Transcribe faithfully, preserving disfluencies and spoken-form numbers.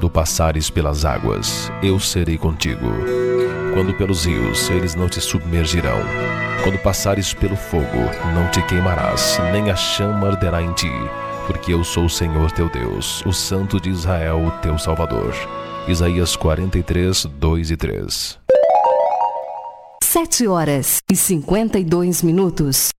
Quando passares pelas águas, eu serei contigo. Quando pelos rios, eles não te submergirão. Quando passares pelo fogo, não te queimarás, nem a chama arderá em ti, porque eu sou o Senhor teu Deus, o Santo de Israel, o teu Salvador. Isaías quarenta e três, dois e três. Sete horas e cinquenta e dois minutos.